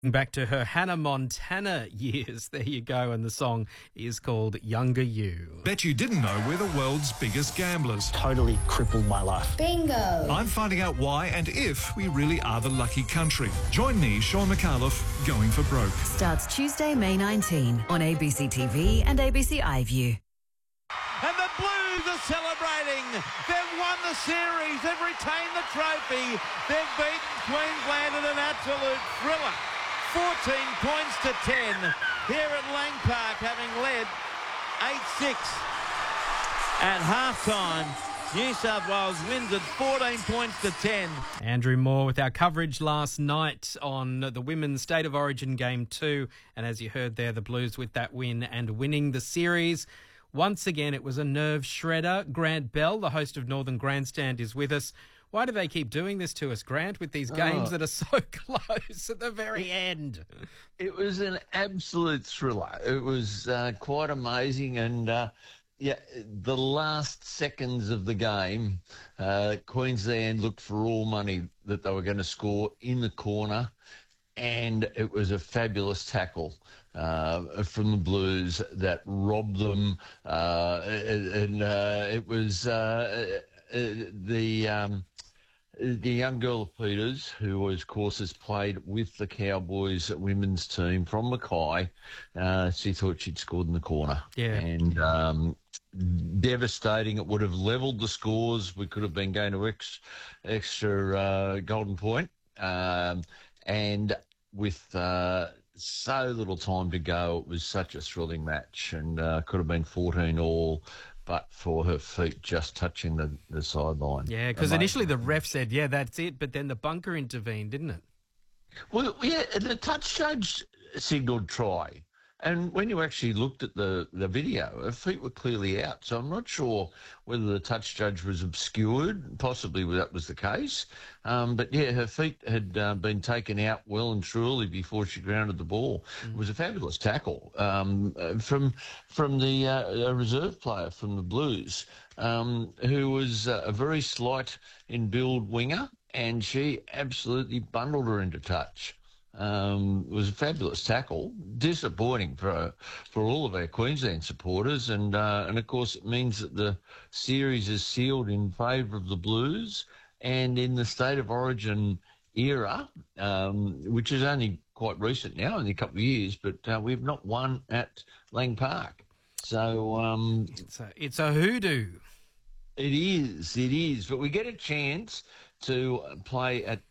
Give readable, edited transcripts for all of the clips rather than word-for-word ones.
Back to her Hannah Montana years. There you go. And the song is called Younger You. Bet you didn't know we're the world's biggest gamblers. Totally crippled my life. Bingo. I'm finding out why and if we really are the lucky country. Join me, Sean McAuliffe, Going for Broke. Starts Tuesday, May 19 on ABC TV and ABC iView. And the Blues are celebrating. They've won the series. They've retained the trophy. They've beaten Queensland in an absolute thriller. 14 points to 10 here at Lang Park, having led 8-6 at halftime. New South Wales wins at 14 points to 10. Andrew Moore with our coverage last night on the Women's State of Origin Game 2. And as you heard there, the Blues with that win and winning the series. Once again, it was a nerve shredder. Grant Bell, the host of Northern Grandstand, is with us. Why do they keep doing this to us, Grant, with these games that are so close at the very end? It was an absolute thriller. It was quite amazing. And, the last seconds of the game, Queensland looked for all money that they were going to score in the corner. And it was a fabulous tackle from the Blues that robbed them. It was the young girl of Peters, who, of course, has played with the Cowboys women's team from Mackay. She thought she'd scored in the corner. Yeah. And devastating. It would have levelled the scores. We could have been going to extra golden point. And with so little time to go, it was such a thrilling match, and could have been 14-all, but for her feet just touching the sideline. Yeah, because initially the ref said, yeah, that's it, but then the bunker intervened, didn't it? Well, yeah, the touch judge signalled try. And when you actually looked at the video, her feet were clearly out. So I'm not sure whether the touch judge was obscured. Possibly that was the case. But, yeah, her feet had been taken out well and truly before she grounded the ball. It was a fabulous tackle from the reserve player from the Blues, who was a very slight in build winger, and she absolutely bundled her into touch. It was a fabulous tackle. Disappointing for all of our Queensland supporters, and of course it means that the series is sealed in favour of the Blues. And in the State of Origin era, which is only quite recent now, only a couple of years, but we've not won at Lang Park. So it's a hoodoo. It is. But we get a chance to play at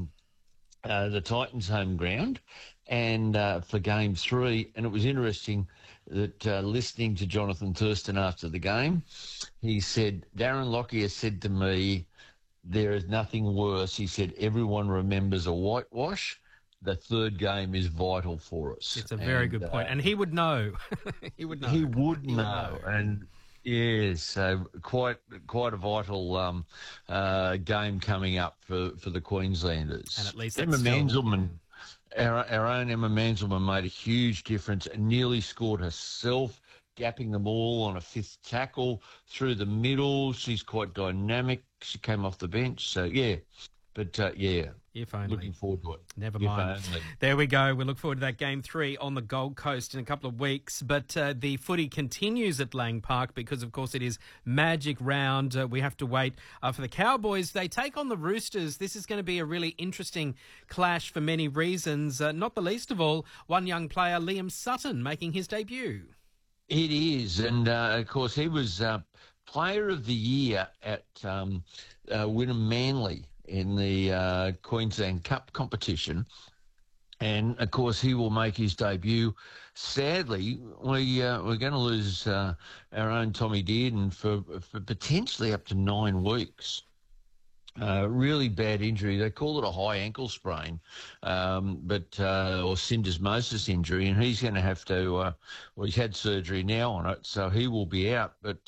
the Titans' home ground, and for Game 3. And it was interesting that listening to Jonathan Thurston after the game, he said, Darren Lockyer said to me, there is nothing worse. He said, everyone remembers a whitewash. The third game is vital for us. It's a very good point. And he would know. He would know. He would know. And yes, so quite a vital game coming up for the Queenslanders. And at least Emma Manzelmann, our own Emma Manzelmann, made a huge difference and nearly scored herself, gapping the ball on a fifth tackle through the middle. She's quite dynamic. She came off the bench. So, yeah. But, if only. Looking forward to it. Never mind. If only. There we go. We look forward to that Game 3 on the Gold Coast in a couple of weeks. But the footy continues at Lang Park because, of course, it is Magic Round. We have to wait for the Cowboys. They take on the Roosters. This is going to be a really interesting clash for many reasons, not the least of all, one young player, Liam Sutton, making his debut. It is. And, of course, he was Player of the Year at Wynnum Manly in the Queensland Cup competition. And, of course, he will make his debut. Sadly, we're going to lose our own Tommy Dearden for potentially up to 9 weeks. Really bad injury. They call it a high ankle sprain, or syndesmosis injury, and he's going to have to, he's had surgery now on it, so he will be out. But,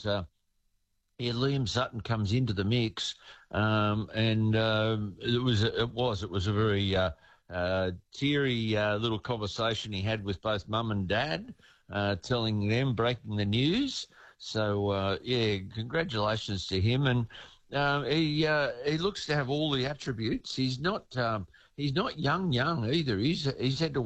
Liam Sutton comes into the mix, and it was a very teary little conversation he had with both mum and dad, telling them, breaking the news. So congratulations to him, and he looks to have all the attributes. He's not he's not young either. He's had to